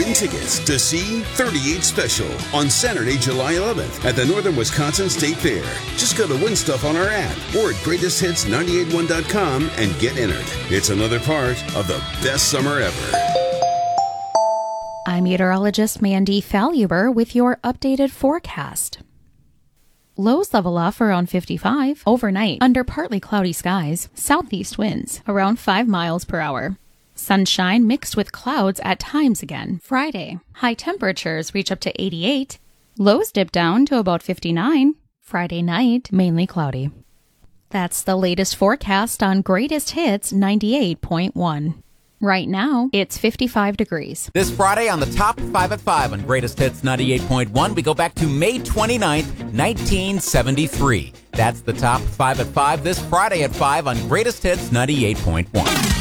Win tickets to see 38 Special on Saturday, July 11th at the Northern Wisconsin State Fair. Just go to Win Stuff on our app or at greatesthits981.com and get entered. It's another part of the best summer ever. I'm meteorologist Mandy Faluber with your updated forecast. Lows level off around 55. Overnight, under partly cloudy skies, southeast winds around 5 miles per hour. Sunshine mixed with clouds at times again. Friday, high temperatures reach up to 88. Lows dip down to about 59. Friday night, mainly cloudy. That's the latest forecast on Greatest Hits 98.1. Right now, it's 55 degrees. This Friday on the Top 5 at 5 on Greatest Hits 98.1, we go back to May 29th, 1973. That's the Top 5 at 5 this Friday at 5 on Greatest Hits 98.1.